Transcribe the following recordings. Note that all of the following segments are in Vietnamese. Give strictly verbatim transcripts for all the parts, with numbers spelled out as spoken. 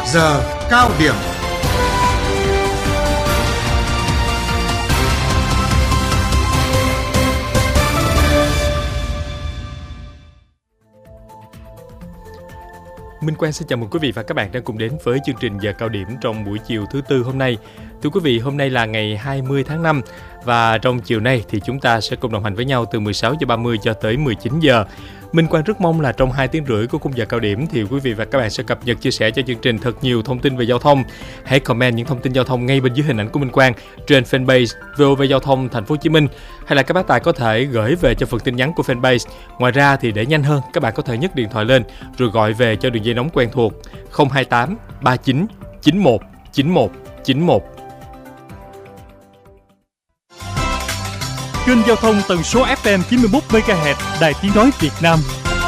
giờ cao điểm. Minh Quang xin chào mừng quý vị và các bạn đang cùng đến với chương trình giờ cao điểm trong buổi chiều thứ tư hôm nay. Thưa quý vị, hôm nay là ngày hai mươi tháng năm và trong chiều nay thì chúng ta sẽ cùng đồng hành với nhau từ mười sáu giờ ba mươi cho tới mười chín giờ. Minh Quang rất mong là trong hai tiếng rưỡi của khung giờ cao điểm thì quý vị và các bạn sẽ cập nhật chia sẻ cho chương trình thật nhiều thông tin về giao thông. Hãy comment những thông tin giao thông ngay bên dưới hình ảnh của Minh Quang trên fanpage vê o vê Giao thông Thành phố Hồ Chí Minh, hay là các bác tài có thể gửi về cho phần tin nhắn của fanpage. Ngoài ra thì để nhanh hơn, các bạn có thể nhấc điện thoại lên rồi gọi về cho đường dây nóng quen thuộc không hai tám ba chín chín một chín một chín một. Kênh giao thông tần số ép em chín mươi mốt mê ga héc Đài Tiếng nói Việt Nam.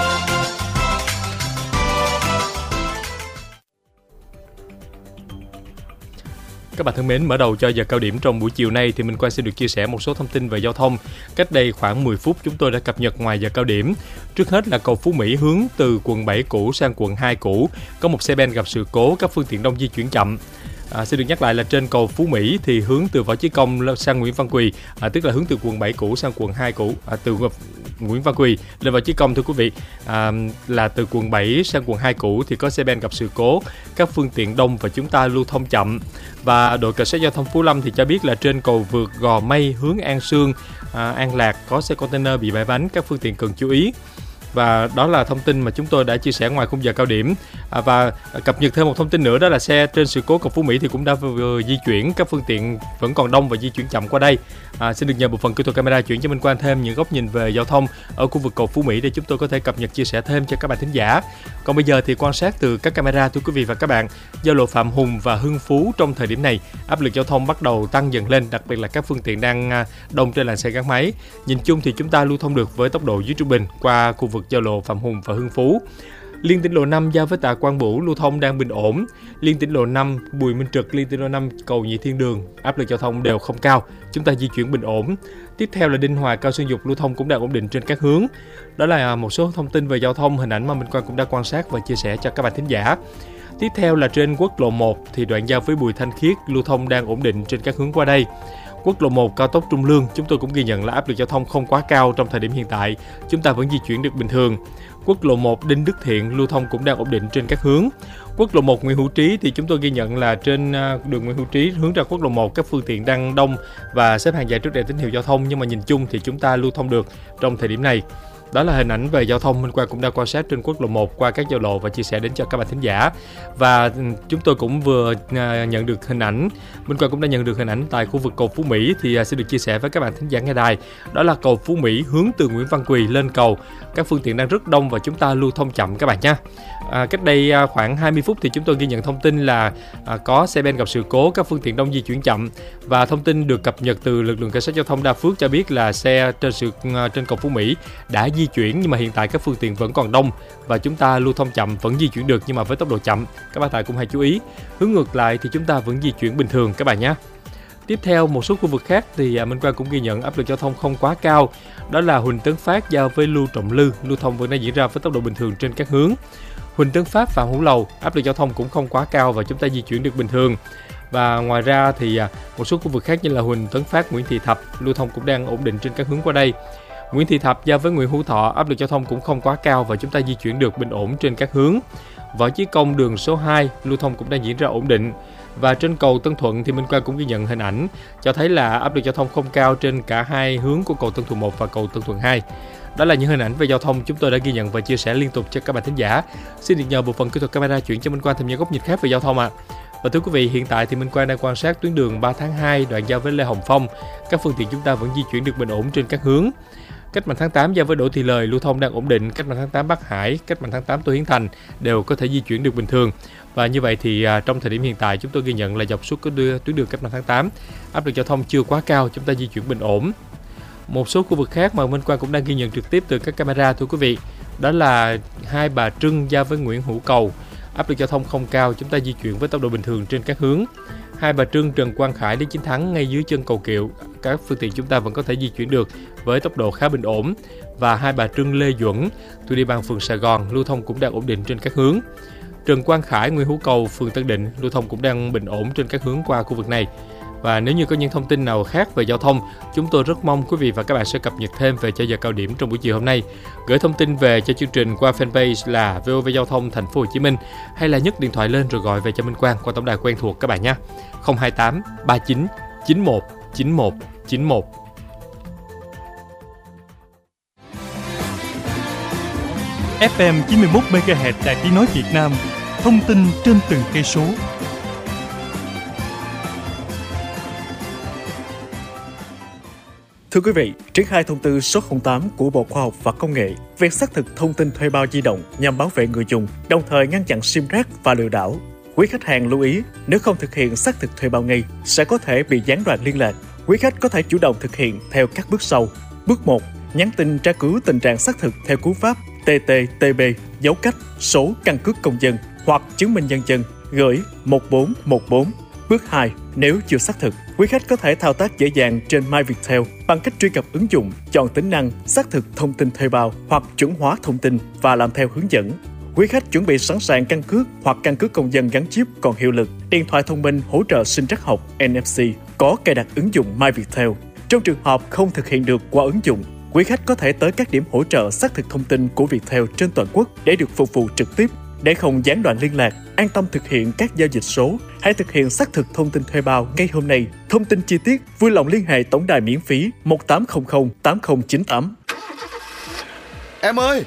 Các bạn thân mến, mở đầu cho giờ cao điểm trong buổi chiều nay thì Minh Quang sẽ được chia sẻ một số thông tin về giao thông. Cách đây khoảng mười phút chúng tôi đã cập nhật ngoài giờ cao điểm. Trước hết là cầu Phú Mỹ hướng từ quận bảy cũ sang quận hai cũ, có một xe ben gặp sự cố, các phương tiện đông di chuyển chậm. À, xin được nhắc lại là trên cầu Phú Mỹ thì hướng từ Võ Chí Công sang Nguyễn Văn Quỳ, à, tức là hướng từ quận bảy cũ sang quận hai cũ, à, từ Nguyễn Văn Quỳ lên Võ Chí Công thưa quý vị, à, là từ quận bảy sang quận hai cũ thì có xe ben gặp sự cố, các phương tiện đông và chúng ta lưu thông chậm. Và đội cảnh sát giao thông Phú Lâm thì cho biết là trên cầu vượt Gò Mây hướng An Sương, à, An Lạc có xe container bị bãi bánh, các phương tiện cần chú ý. Và đó là thông tin mà chúng tôi đã chia sẻ ngoài khung giờ cao điểm. À, và cập nhật thêm một thông tin nữa, đó là xe trên sự cố cầu Phú Mỹ thì cũng đã vừa di chuyển, các phương tiện vẫn còn đông và di chuyển chậm qua đây. À, xin được nhờ bộ phận kỹ thuật camera chuyển cho Minh Quang thêm những góc nhìn về giao thông ở khu vực cầu Phú Mỹ để chúng tôi có thể cập nhật chia sẻ thêm cho các bạn thính giả. Còn bây giờ thì quan sát từ các camera thưa quý vị và các bạn, giao lộ Phạm Hùng và Hưng Phú trong thời điểm này áp lực giao thông bắt đầu tăng dần lên, đặc biệt là các phương tiện đang đông trên làn xe gắn máy. Nhìn chung thì chúng ta lưu thông được với tốc độ dưới trung bình qua khu vực giao lộ Phạm Hùng và Hưng Phú. Liên tỉnh lộ năm giao với Tạ Quang Bửu lưu thông đang bình ổn. Liên tỉnh lộ năm Bùi Minh Trực, liên tỉnh lộ năm cầu Nhị Thiên Đường áp lực giao thông đều không cao, chúng ta di chuyển bình ổn. Tiếp theo là Đinh Hòa Cao Xuân Dục lưu thông cũng đang ổn định trên các hướng. Đó là một số thông tin về giao thông, hình ảnh mà Minh Quang cũng đã quan sát và chia sẻ cho các bạn thính giả. Tiếp theo là trên quốc lộ một thì đoạn giao với Bùi Thanh Khiết lưu thông đang ổn định trên các hướng qua đây. Quốc lộ một cao tốc Trung Lương chúng tôi cũng ghi nhận là áp lực giao thông không quá cao trong thời điểm hiện tại, chúng ta vẫn di chuyển được bình thường. Quốc lộ một Đinh Đức Thiện lưu thông cũng đang ổn định trên các hướng. Quốc lộ một Nguyễn Hữu Trí thì chúng tôi ghi nhận là trên đường Nguyễn Hữu Trí hướng ra quốc lộ một các phương tiện đang đông và xếp hàng dài trước đèn tín hiệu giao thông, nhưng mà nhìn chung thì chúng ta lưu thông được trong thời điểm này. Đó là hình ảnh về giao thông Minh Quang cũng đã quan sát trên quốc lộ một qua các giao lộ và chia sẻ đến cho các bạn thính giả. Và chúng tôi cũng vừa nhận được hình ảnh, Minh Quang cũng đã nhận được hình ảnh tại khu vực cầu Phú Mỹ thì sẽ được chia sẻ với các bạn thính giả nghe đài. Đó là cầu Phú Mỹ hướng từ Nguyễn Văn Quỳ lên cầu, các phương tiện đang rất đông và chúng ta lưu thông chậm các bạn nhé. À, cách đây khoảng hai mươi phút thì chúng tôi ghi nhận thông tin là à, có xe ben gặp sự cố, các phương tiện đông di chuyển chậm, và thông tin được cập nhật từ lực lượng cảnh sát giao thông Đa Phước cho biết là xe trên sự trên cầu Phú Mỹ đã di chuyển, nhưng mà hiện tại các phương tiện vẫn còn đông và chúng ta lưu thông chậm, vẫn di chuyển được nhưng mà với tốc độ chậm. Các bạn cũng hãy chú ý. Hướng ngược lại thì chúng ta vẫn di chuyển bình thường các bạn nhé. Tiếp theo một số khu vực khác thì Minh Quang cũng ghi nhận áp lực giao thông không quá cao. Đó là Huỳnh Tấn Phát giao với Lưu Trọng Lư lưu thông vẫn đang diễn ra với tốc độ bình thường trên các hướng. Huỳnh Tấn Phát Phạm Hữu Lầu áp lực giao thông cũng không quá cao và chúng ta di chuyển được bình thường. Và ngoài ra thì một số khu vực khác như là Huỳnh Tấn Phát Nguyễn Thị Thập lưu thông cũng đang ổn định trên các hướng qua đây. Nguyễn Thị Thập giao với Nguyễn Hữu Thọ áp lực giao thông cũng không quá cao và chúng ta di chuyển được bình ổn trên các hướng. Võ Chí Công đường số hai lưu thông cũng đang diễn ra ổn định. Và trên cầu Tân Thuận thì Minh Quang cũng ghi nhận hình ảnh cho thấy là áp lực giao thông không cao trên cả hai hướng của cầu Tân Thuận một và cầu Tân Thuận hai. Đó là những hình ảnh về giao thông chúng tôi đã ghi nhận và chia sẻ liên tục cho các bạn thính giả. Xin được nhờ bộ phận kỹ thuật camera chuyển cho Minh Quang thêm những góc nhìn khác về giao thông ạ. À. Và thưa quý vị, hiện tại thì Minh Quang đang quan sát tuyến đường ba tháng hai đoạn giao với Lê Hồng Phong, các phương tiện chúng ta vẫn di chuyển được bình ổn trên các hướng. Cách mạng tháng tám giao với Đỗ Thị Lời lưu thông đang ổn định, cách mạng tháng tám Bắc Hải, cách mạng tháng tám Tô Hiến Thành đều có thể di chuyển được bình thường. Và như vậy thì à, trong thời điểm hiện tại chúng tôi ghi nhận là dọc suốt cái tuyến đường cách mạng tháng tám áp lực giao thông chưa quá cao, chúng ta di chuyển bình ổn. Một số khu vực khác mà Minh Quang cũng đang ghi nhận trực tiếp từ các camera thưa quý vị, đó là Hai Bà Trưng giao với Nguyễn Hữu Cầu, áp lực giao thông không cao, chúng ta di chuyển với tốc độ bình thường trên các hướng. Hai Bà Trưng Trần Quang Khải đến Chiến Thắng ngay dưới chân cầu Kiệu, các phương tiện chúng ta vẫn có thể di chuyển được với tốc độ khá bình ổn. Và Hai Bà Trưng Lê Duẩn thuộc địa bàn phường Sài Gòn lưu thông cũng đang ổn định trên các hướng. Trần Quang Khải, Nguyễn Hữu Cầu, phường Tân Định, lưu thông cũng đang bình ổn trên các hướng qua khu vực này. Và nếu như có những thông tin nào khác về giao thông, chúng tôi rất mong quý vị và các bạn sẽ cập nhật thêm về cho giờ cao điểm trong buổi chiều hôm nay. Gửi thông tin về cho chương trình qua fanpage là vê o vê Giao thông Thành phố Hồ Chí Minh, hay là nhấc điện thoại lên rồi gọi về cho Minh Quang qua tổng đài quen thuộc các bạn nhé. không hai tám ba chín chín một chín một chín một. ép em chín mươi mốt mê ga héc Đài Tiếng nói Việt Nam, thông tin trên từng cây số. Thưa quý vị, triển khai thông tư số không tám của Bộ Khoa học và Công nghệ về xác thực thông tin thuê bao di động nhằm bảo vệ người dùng, đồng thời ngăn chặn sim rác và lừa đảo. Quý khách hàng lưu ý, nếu không thực hiện xác thực thuê bao ngay, sẽ có thể bị gián đoạn liên lạc. Quý khách có thể chủ động thực hiện theo các bước sau. Bước một, nhắn tin tra cứu tình trạng xác thực theo cú pháp tê tê tê bê dấu cách số căn cước công dân hoặc chứng minh nhân dân gửi một bốn một bốn. Bước hai, nếu chưa xác thực, quý khách có thể thao tác dễ dàng trên MyViettel bằng cách truy cập ứng dụng, chọn tính năng xác thực thông tin thuê bao hoặc chuẩn hóa thông tin và làm theo hướng dẫn. Quý khách chuẩn bị sẵn sàng căn cước hoặc căn cước công dân gắn chip còn hiệu lực, điện thoại thông minh hỗ trợ sinh trắc học en ép xê, có cài đặt ứng dụng MyViettel. Trong trường hợp không thực hiện được qua ứng dụng, quý khách có thể tới các điểm hỗ trợ xác thực thông tin của Viettel trên toàn quốc để được phục vụ trực tiếp. Để không gián đoạn liên lạc, an tâm thực hiện các giao dịch số, hãy thực hiện xác thực thông tin thuê bao ngay hôm nay. Thông tin chi tiết, vui lòng liên hệ tổng đài miễn phí một tám không không tám không chín tám. Em ơi,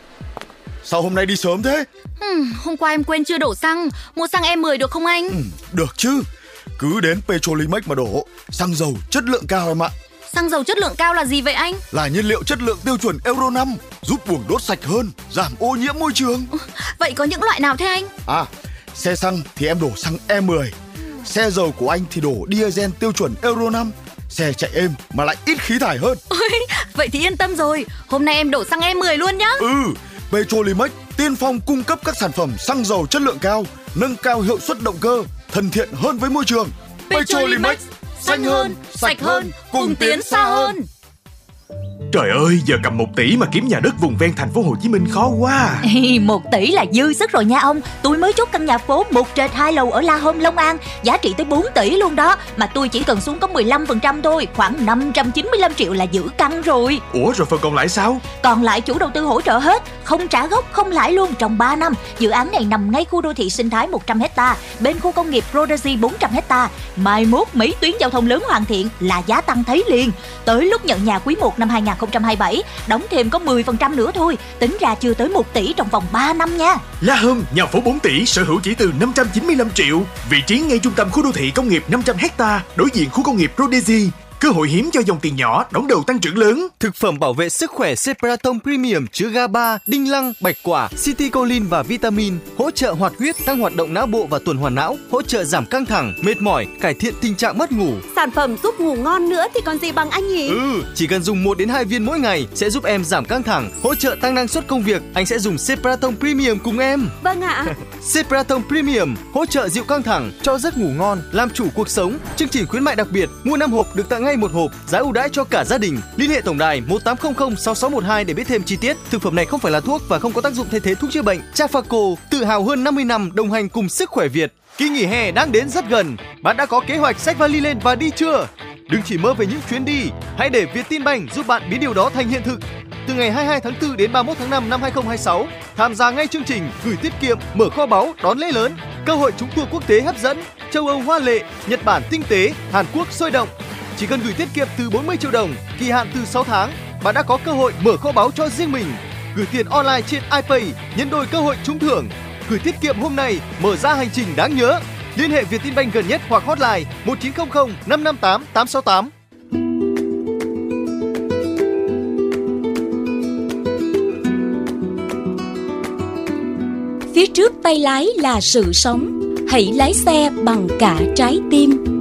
sao hôm nay đi sớm thế? Ừ, hôm qua em quên chưa đổ xăng, mua xăng E mười được không anh? Ừ, được chứ, cứ đến Petrolimex mà đổ, xăng dầu chất lượng cao em ạ. Xăng dầu chất lượng cao là gì vậy anh? Là nhiên liệu chất lượng tiêu chuẩn Euro năm, giúp buồng đốt sạch hơn, giảm ô nhiễm môi trường. Vậy có những loại nào thế anh? À, xe xăng thì em đổ xăng E mười, xe dầu của anh thì đổ diesel tiêu chuẩn Euro năm, xe chạy êm mà lại ít khí thải hơn. Ôi, vậy thì yên tâm rồi, hôm nay em đổ xăng E mười luôn nhá. Ừ, Petrolimex tiên phong cung cấp các sản phẩm xăng dầu chất lượng cao, nâng cao hiệu suất động cơ, thân thiện hơn với môi trường. Petrolimex, xanh hơn, sạch hơn, cùng tiến xa hơn. Trời ơi, giờ cầm một tỷ mà kiếm nhà đất vùng ven thành phố Hồ Chí Minh khó quá. Ê, một tỷ là dư sức rồi nha ông. Tôi mới chốt căn nhà phố một trệt hai lầu ở La Hôm, Long An, giá trị tới bốn tỷ luôn đó. Mà tôi chỉ cần xuống có mười lăm phần trăm thôi, khoảng năm trăm chín mươi lăm triệu là giữ căn rồi. Ủa rồi phần còn lại sao? Còn lại chủ đầu tư hỗ trợ hết, không trả gốc, không lãi luôn trong ba năm. Dự án này nằm ngay khu đô thị sinh thái một trăm héc ta, bên khu công nghiệp Rodazy bốn trăm héc ta. Mai mốt mấy tuyến giao thông lớn hoàn thiện là giá tăng thấy liền. Tới lúc nhận nhà quý một năm hai không hai bảy, đóng thêm có mười phần trăm nữa thôi, tính ra chưa tới một tỷ trong vòng ba năm nha. La Hôm, nhà phố bốn tỷ, sở hữu chỉ từ năm trăm chín mươi lăm triệu, vị trí ngay trung tâm khu đô thị công nghiệp năm trăm héc ta, đối diện khu công nghiệp Rodazy. Cơ hội hiếm cho dòng tiền nhỏ, đón đầu tăng trưởng lớn. Thực phẩm bảo vệ sức khỏe Cepratom Premium chứa gờ a ba, đinh lăng, bạch quả, citicoline và vitamin, hỗ trợ hoạt huyết, tăng hoạt động não bộ và tuần hoàn não, hỗ trợ giảm căng thẳng, mệt mỏi, cải thiện tình trạng mất ngủ. Sản phẩm giúp ngủ ngon nữa thì còn gì bằng anh nhỉ? Ừ, chỉ cần dùng một đến hai viên mỗi ngày sẽ giúp em giảm căng thẳng, hỗ trợ tăng năng suất công việc. Anh sẽ dùng Cepratom Premium cùng em. Vâng ạ. Cepratom Premium hỗ trợ dịu căng thẳng, cho giấc ngủ ngon, làm chủ cuộc sống. Chương trình khuyến mại đặc biệt, mua năm hộp được tặng ngay một hộp, giá ưu đãi cho cả gia đình. Liên hệ tổng đài một tám không không sáu sáu một hai để biết thêm chi tiết. Thực phẩm này không phải là thuốc và không có tác dụng thay thế thuốc chữa bệnh. Trafaco, tự hào hơn năm mươi năm đồng hành cùng sức khỏe Việt. Kỳ nghỉ hè đang đến rất gần. Bạn đã có kế hoạch xách vali lên và đi chưa? Đừng chỉ mơ về những chuyến đi, hãy để Vietinbank giúp bạn biến điều đó thành hiện thực. Từ ngày hai mươi hai tháng tư đến ba mươi mốt tháng năm năm hai không hai sáu, tham gia ngay chương trình gửi tiết kiệm, mở kho báu, đón lễ lớn, cơ hội trúng tour quốc tế hấp dẫn, châu Âu hoa lệ, Nhật Bản tinh tế, Hàn Quốc sôi động. Chỉ cần gửi tiết kiệm từ bốn mươi triệu đồng, kỳ hạn từ sáu tháng, bạn đã có cơ hội mở kho báu cho riêng mình. Gửi tiền online trên iPay, nhân đôi cơ hội trúng thưởng. Gửi tiết kiệm hôm nay, mở ra hành trình đáng nhớ. Liên hệ Vietinbank gần nhất hoặc hotline một chín không không năm năm tám tám sáu tám. Phía trước tay lái là sự sống, hãy lái xe bằng cả trái tim.